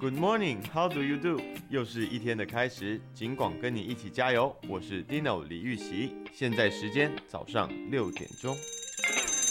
Good morning, how do you do? 又是一天的开始，警广跟你一起加油。我是 Dino 李玉玺，现在时间早上6点钟。